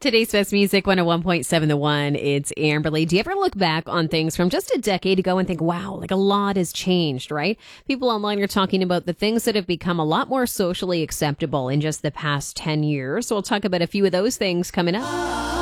Today's best music, 101.7 The One. It's Amberly. Do you ever look back on things from just a decade ago and think, wow, like a lot has changed, right? People online are talking about the things that have become a lot more socially acceptable in just the past 10 years. So we'll talk about a few of those things coming up.